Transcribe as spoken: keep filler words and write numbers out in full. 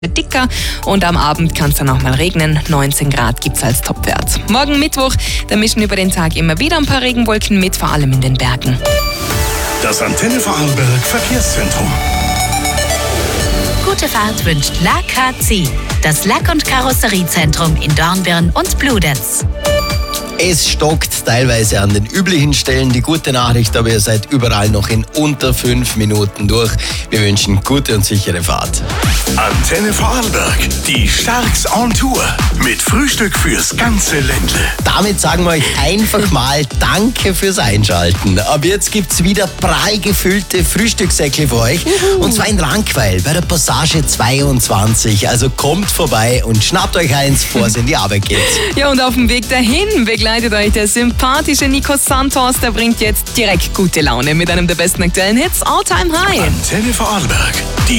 dicker und am Abend kann es dann auch mal regnen. neunzehn Grad gibt es als Topwert. Morgen Mittwoch, da mischen über den Tag immer wieder ein paar Regenwolken mit, vor allem in den Bergen. Das Antenne Vorarlberg Verkehrszentrum. Gute Fahrt wünscht L A K C, das Lack- und Karosseriezentrum in Dornbirn und Bludenz. Es stockt teilweise an den üblichen Stellen. Die gute Nachricht, aber ihr seid überall noch in unter fünf Minuten durch. Wir wünschen gute und sichere Fahrt. Antenne Vorarlberg, die Starks on Tour mit Frühstück fürs ganze Ländle. Damit sagen wir euch einfach mal Danke fürs Einschalten. Ab jetzt gibt's wieder prall gefüllte Frühstückssäckle für euch. Juhu. Und zwar in Rankweil bei der Passage zweiundzwanzig. Also kommt vorbei und schnappt euch eins, bevor es in die Arbeit geht. Ja, und auf dem Weg dahin begleitet euch der sympathische Nico Santos. Der bringt jetzt direkt gute Laune mit einem der besten aktuellen Hits, All Time High. Antenne Vorarlberg, die